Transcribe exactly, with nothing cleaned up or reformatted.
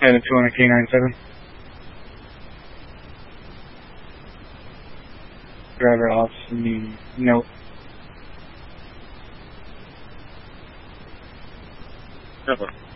And a two on a K nine seven. Driver off. Nope. Never.